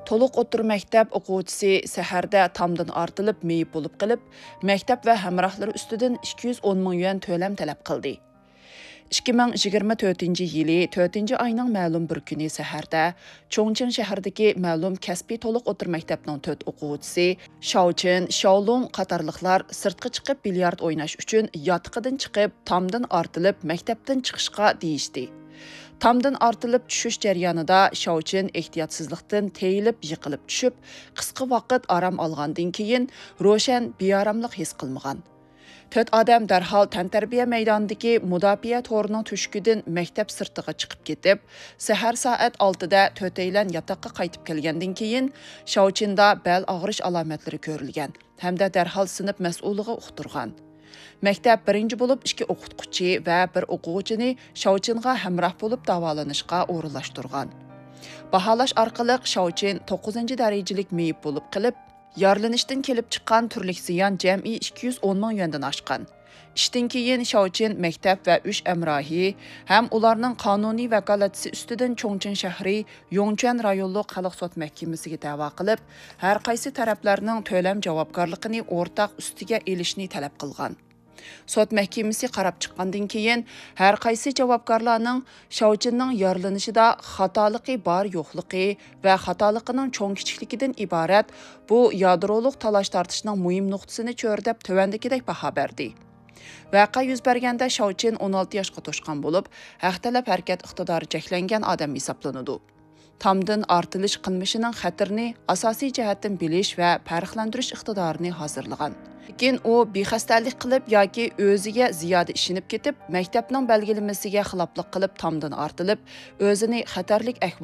To'liq o'tir maktab o'quvchisi saharda tamdan ortilib meyib bo'lib qilib, maktab va hamrohlari ustidan 210 ming yuan to'lam talab qildi. 2024-yili 4-oyning ma'lum bir kuni saharda Chongqing shahridagi ma'lum kasbiy to'liq o'tir maktabning 4 o'quvchisi Shaochen, Shaolong qatorliqlar sirtqa chiqib bilyard o'ynash uchun yotiqidan chiqib, tamdan ortilib maktabdan chiqishga deyishdi. Tamdan ortilib tushish jarayonida Shaochen ehtiyotsizlikdan teyilib yiqilib tushib, qisqa vaqt orom olgandan keyin ro'shan beoromlik his qilmagan. 4 odam darhol tantarbiya maydonidagi mudofaa to'rining tushkidan maktab sirtiga chiqib ketib, sahar soat 6 da 4 yotoqqa qaytib kelgandan keyin Shaochinda bel og'rish alomatlari ko'rilgan hamda darhol sinf mas'uliga uqtirgan. Maktab birinchi bo'lib 2 o'qituvchi va 1 o'quvchini Shaochinga hamroh bo'lib davolanishga o'rinlashtirgan. Baholash orqali Shaochin 9-darajalik meyib bo'lib qilib, yaralanishdan kelib chiqqan turlik ziyon jami 210 ming yuandan oshgan. Ishdan keyin Shaochin maktab va 3 amrohi ham ularning qonuniy vakolatchisi ustidan Chongqing shahri Yongchuan rayonlik xalq sud mahkamasiga da'vo qilib, har qaysi taraflarning to'lam javobgarligini o'rtaq ustiga elishni talab qilgan. Sud mahkamasi qarab chiqqandan keyin har qaysi javobgarlarning Shaochinning yaralanishida xatoligi bor yo'qligi va xatoligining cho'ng kichikligidan iborat bu yadroliq talash tortishning muhim nuqtasini cho'rdab tuvandagidek baho berdi. Vaqa yuz berganda Shaochin 16 yoshga to'shgan bo'lib, haq talab harakat iqtidori cheklangan odam hisoblanadi. Tamdan ortilish qilmishining xatirini asosiy jihatdan bilish va farqlantirish iqtidorini hozirlagan. Lekin u bexastalik qilib yoki o'ziga ziyoda ishinib ketib, maktabning belgilamasiga xiloflik qilib tamdan ortilib, o'zini xatarlik